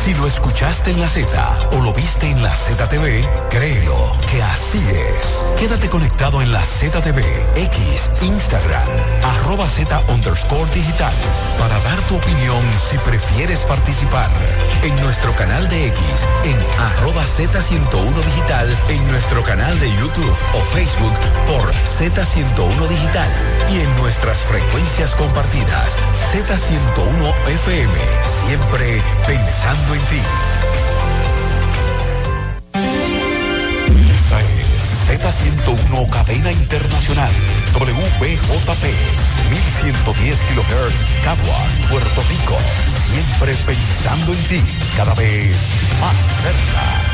Si lo escuchaste en la Z o lo viste en la ZTV, créelo que así es. Quédate conectado en la ZTV, X, Instagram, @Z_digital para dar tu opinión si prefieres participar. En nuestro canal de X, en @Z101digital, en nuestro canal de YouTube o Facebook por Z101 Digital y en nuestras frecuencias compartidas, Z101 FM, siempre pensando en ti. Esta es Z101 Cadena Internacional, WBJP, 1110 kHz, Caguas, Puerto Rico, siempre pensando en ti, cada vez más cerca.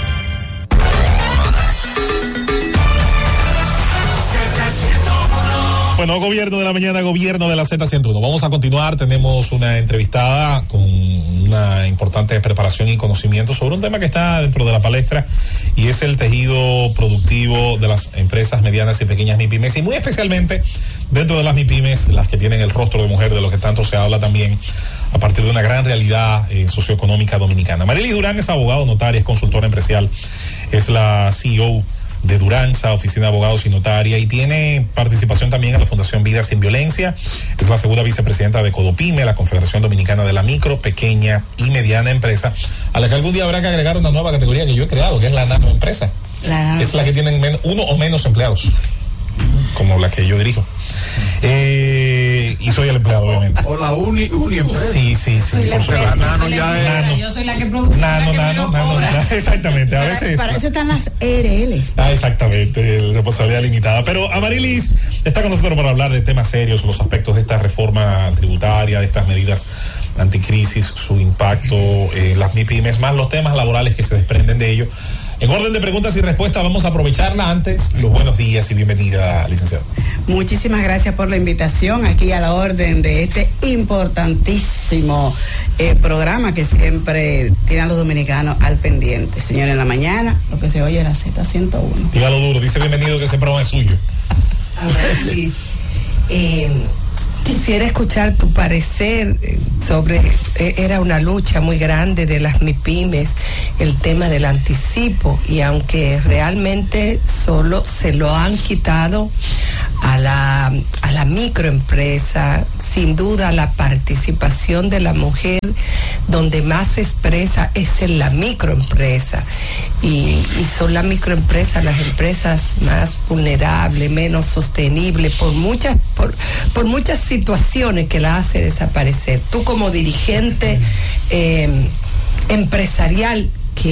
Bueno, gobierno de la mañana, gobierno de la Z101. Vamos a continuar, tenemos una entrevistada con una importante preparación y conocimiento sobre un tema que está dentro de la palestra y es el tejido productivo de las empresas medianas y pequeñas MIPYMES y muy especialmente dentro de las MIPYMES, las que tienen el rostro de mujer, de lo que tanto se habla también a partir de una gran realidad socioeconómica dominicana. Marilis Durán es abogado, notaria, es consultora empresarial, es la CEO de Duranza, Oficina de Abogados y Notaria, y tiene participación también en la Fundación Vida Sin Violencia. Es la segunda vicepresidenta de CODOPYME, la Confederación Dominicana de la Micro, Pequeña y Mediana Empresa, a la que algún día habrá que agregar una nueva categoría que yo he creado, que es la nanoempresa. Es la que tienen uno o menos empleados, como la que yo dirijo. Y soy el empleado, obviamente. O la Uniempresa. Sí. La nano ya es. Yo soy la que produce. Nano. Exactamente. A veces. Para eso están las ERL. Exactamente. Responsabilidad limitada. Pero Amarilis está con nosotros para hablar de temas serios, los aspectos de esta reforma tributaria, de estas medidas anticrisis, su impacto en las MIPYMES, más los temas laborales que se desprenden de ello. En orden de preguntas y respuestas, vamos a aprovecharla antes. Los buenos días y bienvenida, licenciada. Muchísimas gracias por la invitación aquí a la orden de este importantísimo programa que siempre tienen los dominicanos al pendiente. Señor, en la mañana, lo que se oye es la Z101. Dígalo duro, dice bienvenido que ese programa es suyo. A ver, Luis, quisiera escuchar tu parecer sobre, era una lucha muy grande de las MIPYMES, el tema del anticipo, y aunque realmente solo se lo han quitado a la microempresa, sin duda la participación de la mujer donde más se expresa es en la microempresa, y son las microempresas las empresas más vulnerables, menos sostenibles por muchas situaciones que la hace desaparecer. Tú como dirigente empresarial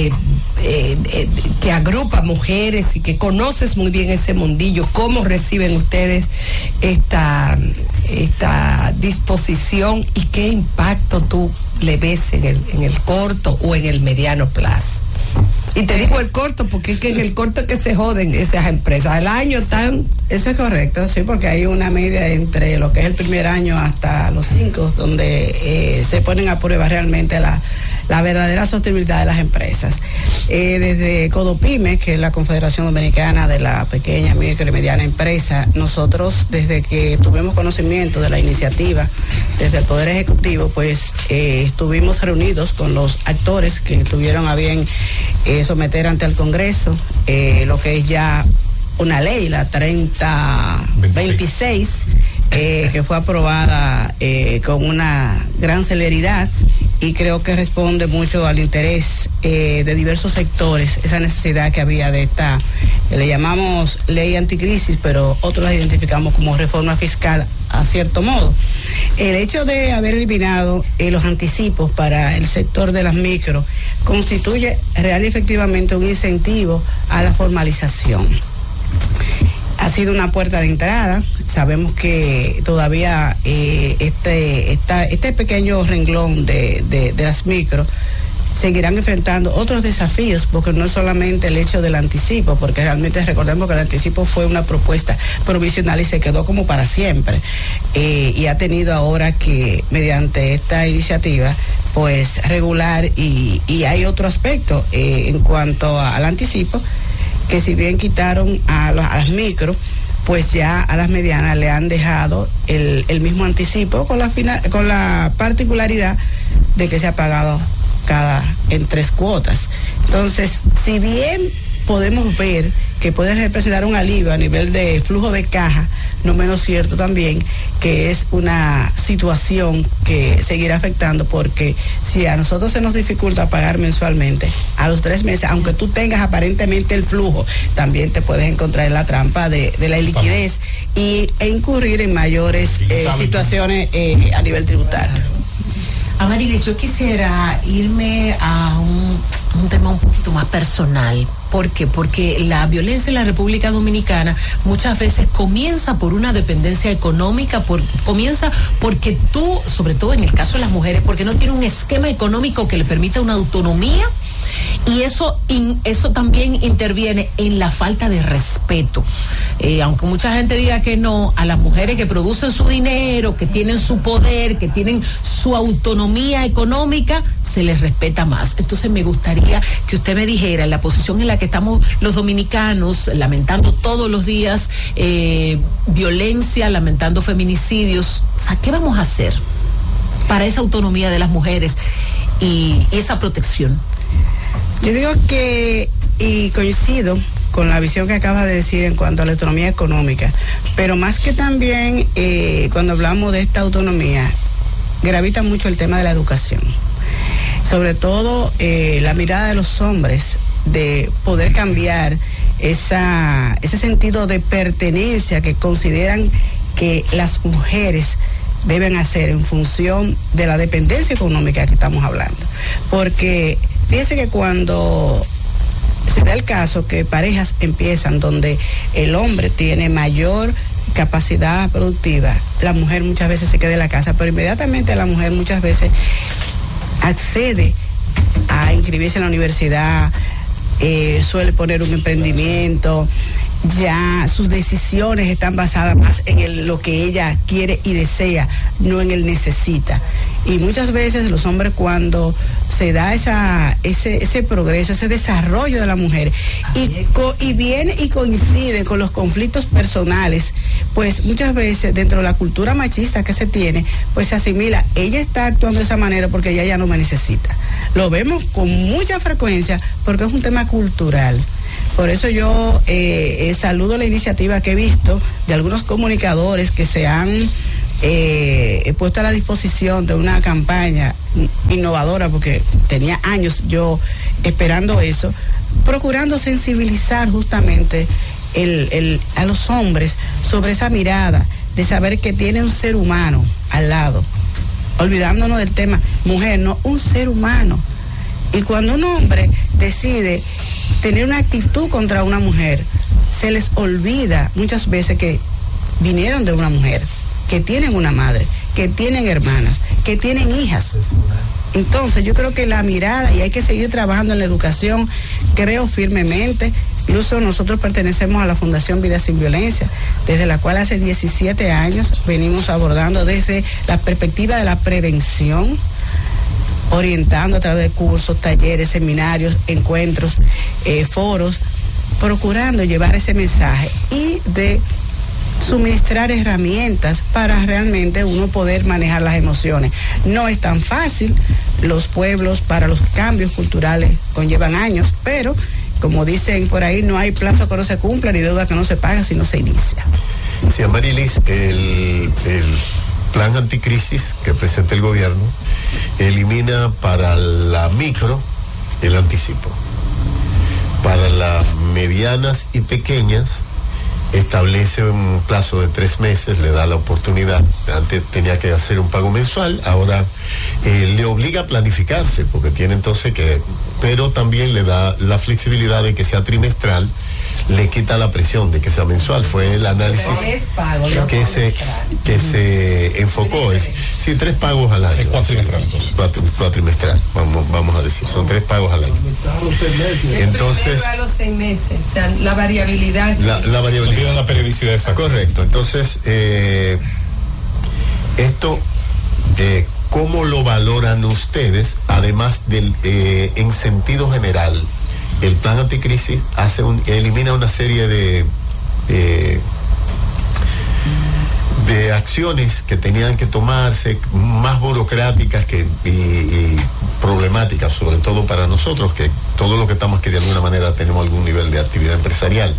que agrupa mujeres y que conoces muy bien ese mundillo, ¿cómo reciben ustedes esta disposición y qué impacto tú le ves en el corto o en el mediano plazo? Y te digo el corto porque es que en el corto que se joden esas empresas, el año están... Eso es correcto, sí, porque hay una media entre lo que es el primer año hasta los 5, donde se ponen a prueba realmente la verdadera sostenibilidad de las empresas. Desde CODOPYME, que es la Confederación Dominicana de la Pequeña, Micro y Mediana Empresa, nosotros desde que tuvimos conocimiento de la iniciativa, desde el Poder Ejecutivo, pues estuvimos reunidos con los actores que tuvieron a bien someter ante el Congreso lo que es ya una ley, la 3026, que fue aprobada con una gran celeridad, y creo que responde mucho al interés de diversos sectores, esa necesidad que había de esta, le llamamos ley anticrisis, pero otros la identificamos como reforma fiscal a cierto modo. El hecho de haber eliminado los anticipos para el sector de las micro constituye real y efectivamente un incentivo a la formalización. Ha sido una puerta de entrada. Sabemos que todavía este pequeño renglón de las micro seguirán enfrentando otros desafíos, porque no es solamente el hecho del anticipo, porque realmente recordemos que el anticipo fue una propuesta provisional y se quedó como para siempre, y ha tenido ahora que, mediante esta iniciativa, pues regular, y hay otro aspecto en cuanto al anticipo, que si bien quitaron a las micro, pues ya a las medianas le han dejado el mismo anticipo con la particularidad de que se ha pagado en 3 cuotas. Entonces, si bien podemos ver que puede representar un alivio a nivel de flujo de caja, no menos cierto también que es una situación que seguirá afectando, porque si a nosotros se nos dificulta pagar mensualmente, a los 3 meses, aunque tú tengas aparentemente el flujo, también te puedes encontrar en la trampa de la liquidez e incurrir en mayores situaciones a nivel tributario. Amarilis, yo quisiera irme a un tema un poquito más personal. ¿Por qué? Porque la violencia en la República Dominicana muchas veces comienza por una dependencia económica, comienza porque tú, sobre todo en el caso de las mujeres, porque no tiene un esquema económico que le permita una autonomía, y eso también interviene en la falta de respeto. Aunque mucha gente diga que no, a las mujeres que producen su dinero, que tienen su poder, que tienen su autonomía económica, se les respeta más. Entonces me gustaría que usted me dijera, en la posición en la que estamos los dominicanos, lamentando todos los días violencia, lamentando feminicidios, o sea, ¿qué vamos a hacer para esa autonomía de las mujeres y esa protección? Yo digo que, y coincido con la visión que acabas de decir en cuanto a la autonomía económica, pero más que también cuando hablamos de esta autonomía, gravita mucho el tema de la educación, sobre todo la mirada de los hombres, de poder cambiar ese sentido de pertenencia que consideran que las mujeres deben hacer en función de la dependencia económica que estamos hablando. Porque fíjese que cuando se da el caso que parejas empiezan donde el hombre tiene mayor capacidad productiva, la mujer muchas veces se queda en la casa, pero inmediatamente la mujer muchas veces accede a inscribirse en la universidad, suele poner un emprendimiento, ya sus decisiones están basadas más en lo que ella quiere y desea, no en el necesita. Y muchas veces los hombres, cuando se da ese progreso, ese desarrollo de la mujer, y viene y coincide con los conflictos personales, pues muchas veces dentro de la cultura machista que se tiene, pues se asimila, ella está actuando de esa manera porque ella ya no me necesita. Lo vemos con mucha frecuencia porque es un tema cultural. Por eso yo saludo la iniciativa que he visto de algunos comunicadores que se han puesto a la disposición de una campaña innovadora, porque tenía años yo esperando eso, procurando sensibilizar justamente a los hombres sobre esa mirada de saber que tiene un ser humano al lado, olvidándonos del tema mujer, no, un ser humano. Y cuando un hombre decide tener una actitud contra una mujer, se les olvida muchas veces que vinieron de una mujer, que tienen una madre, que tienen hermanas, que tienen hijas. Entonces yo creo que la mirada, y hay que seguir trabajando en la educación, creo firmemente. Incluso nosotros pertenecemos a la Fundación Vida Sin Violencia, desde la cual hace 17 años venimos abordando desde la perspectiva de la prevención, orientando a través de cursos, talleres, seminarios, encuentros, foros, procurando llevar ese mensaje y de suministrar herramientas para realmente uno poder manejar las emociones. No es tan fácil, los pueblos para los cambios culturales conllevan años, pero como dicen por ahí, no hay plazo que no se cumpla ni deuda que no se paga si no se inicia. Sí, Amarilis, el plan anticrisis que presenta el gobierno elimina para la micro el anticipo. Para las medianas y pequeñas establece un plazo de 3 meses, le da la oportunidad. Antes tenía que hacer un pago mensual, ahora le obliga a planificarse, porque tiene entonces pero también le da la flexibilidad de que sea trimestral, le quita la presión de que sea mensual. Fue el análisis que se enfocó. Sí, 3 pagos al año. Es cuatrimestral. Cuatrimestral, vamos a decir, son 3 pagos al año. Entonces, a los 6 meses, o sea, la variabilidad. La variabilidad. No tiene una periodicidad exacta. Correcto. Entonces, esto, ¿cómo lo valoran ustedes? Además del, en sentido general, el plan anticrisis elimina una serie de acciones que tenían que tomarse, más burocráticas, y problemática, sobre todo para nosotros, que todos los que estamos aquí de alguna manera tenemos algún nivel de actividad empresarial.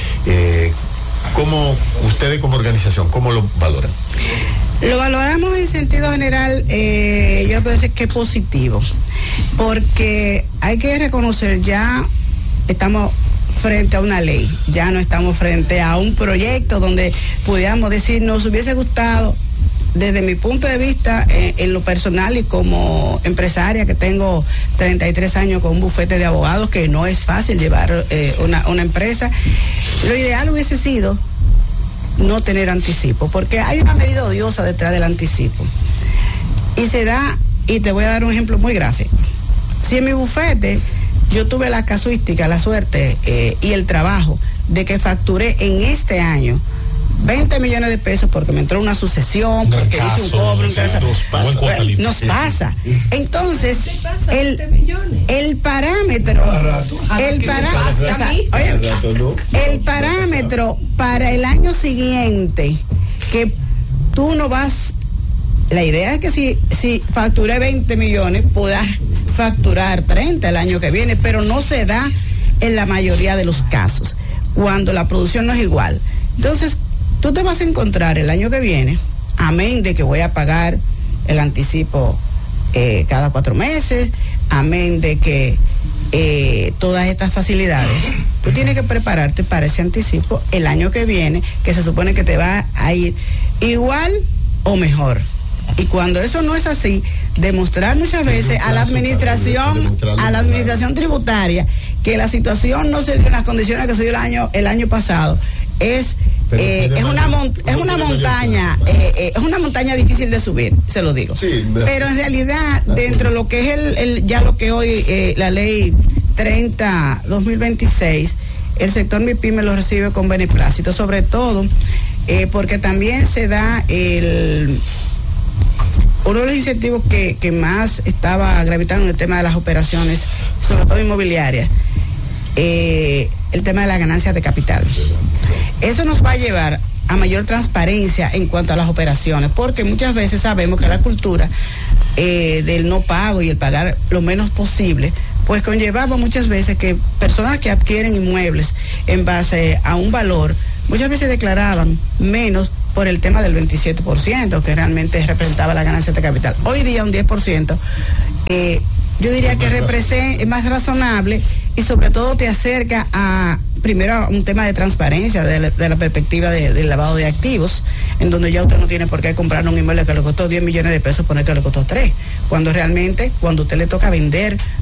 ¿Cómo ustedes como organización, cómo lo valoran? Lo valoramos en sentido general, yo puedo decir que positivo, porque hay que reconocer, ya estamos frente a una ley, ya no estamos frente a un proyecto donde pudiéramos decir, nos hubiese gustado, desde mi punto de vista, en lo personal y como empresaria que tengo 33 años con un bufete de abogados, que no es fácil llevar una empresa, lo ideal hubiese sido no tener anticipo, porque hay una medida odiosa detrás del anticipo. Y se da, y te voy a dar un ejemplo muy gráfico. Si en mi bufete yo tuve la casuística, la suerte y el trabajo de que facturé en este año 20 millones de pesos porque me entró una sucesión, porque hice un cobro, nos pasa. Entonces, el parámetro para el año siguiente, que tú no vas, la idea es que si facturé 20 millones, puedas facturar 30 el año que viene, pero no se da en la mayoría de los casos, cuando la producción no es igual. Entonces, tú te vas a encontrar el año que viene, amén de que voy a pagar el anticipo cada 4 meses, amén de que todas estas facilidades, tú tienes que prepararte para ese anticipo el año que viene, que se supone que te va a ir igual o mejor. Y cuando eso no es así, demostrar muchas veces a la administración tributaria que la situación no se dio en las condiciones que se dio el año pasado, es una montaña difícil de subir, se lo digo. Sí, pero en realidad, dentro de lo que es ya lo que hoy la ley 30/2026, el sector MIPYME lo recibe con beneplácito, sobre todo porque también se da uno de los incentivos que más estaba gravitando en el tema de las operaciones, sobre todo inmobiliarias, el tema de las ganancias de capital. Eso nos va a llevar a mayor transparencia en cuanto a las operaciones, porque muchas veces sabemos que la cultura del no pago y el pagar lo menos posible, pues conllevaba muchas veces que personas que adquieren inmuebles en base a un valor, muchas veces declaraban menos por el tema del 27%, que realmente representaba la ganancia de capital. Hoy día un 10%, yo diría que es más razonable y sobre todo te acerca primero a un tema de transparencia de la perspectiva del lavado de activos, en donde ya usted no tiene por qué comprar un inmueble que le costó 10 millones de pesos, poner que le costó 3, cuando realmente, cuando usted le toca vender